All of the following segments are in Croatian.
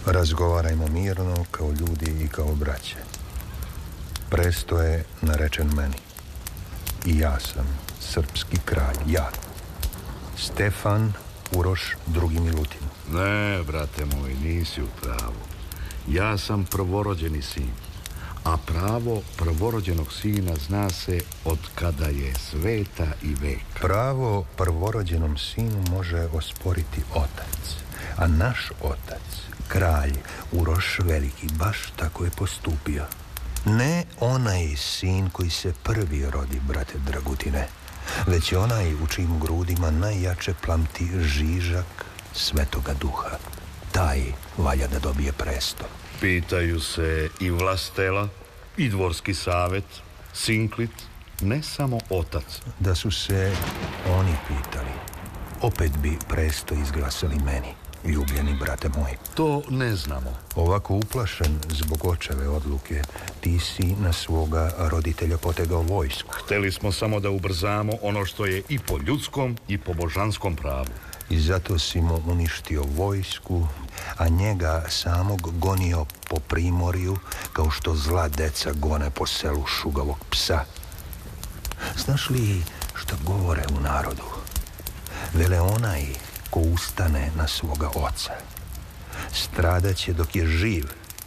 Razgovarajmo mirno kao ljudi i kao braće. Presto je narečen meni. I ja sam srpski kralj, ja. Stefan Uroš II. Milutin. Ne, brate moj, nisi u pravu. Ja sam prvorođeni sin. A pravo prvorođenog sina zna se od kada je sveta i veka. Pravo prvorođenom sinu može osporiti otac. A naš otac, kralj Uroš Veliki, baš tako je postupio. Ne onaj sin koji se prvi rodi, brate Dragutine, već onaj u čijim grudima najjače plamti žižak Svetoga Duha. Taj valja da dobije presto. Pitaju se i vlastela, i dvorski savet, sinklit, ne samo otac. Da su se oni pitali, opet bi presto izglasali meni, ljubljeni brate moj. To ne znamo. Ovako uplašen zbog očeve odluke, ti si na svoga roditelja potegao vojsku. Hteli smo samo da ubrzamo ono što je i po ljudskom i po božanskom pravu. I zato si mu uništio vojsku, a njega samog gonio po primorju, kao što zla deca gone po selu šugavog psa. Znaš li što govore u narodu? Vele onaj ko ustane na svoga oca stradaće dok je živ,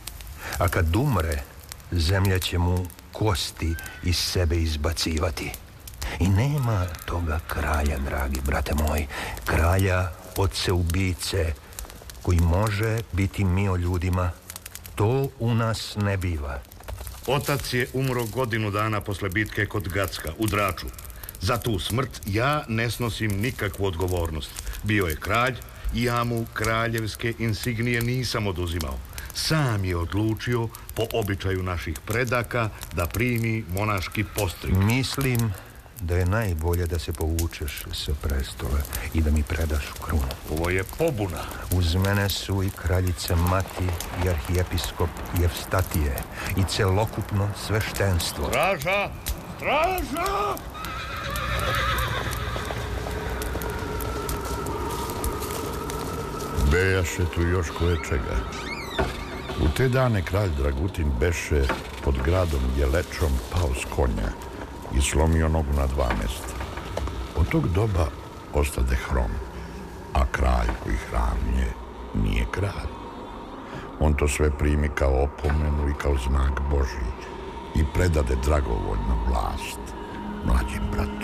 a kad umre, zemlja će mu kosti iz sebe izbacivati. I nema toga kralja, dragi brate moj, kralja oce-ubice, koji može biti mio ljudima. To u nas ne biva. Otac je umro godinu dana posle bitke kod Gacka, u Draču. Za tu smrt ja ne snosim nikakvu odgovornost. Bio je kralj i ja mu kraljevske insignije nisam oduzimao. Sam je odlučio, po običaju naših predaka, da primi monaški postrig. Mislim da je najbolje da se povučeš sa prestola i da mi predaš krunu. Ovo je pobuna. Uz mene su i kraljica Mati i arhijepiskop Jevstatije i celokupno sveštenstvo. Straža! Straža! Bejaše tu još koje čega. U te dane kralj Dragutin beše pod gradom Jelečom pao s konja i slomio nogu na 2 mesta. Od tog doba ostade hrom, a kralj koji hramlje nije kralj. On to sve primi kao opomenu i kao znak Božji i predade dragovoljno vlast mlađim bratu.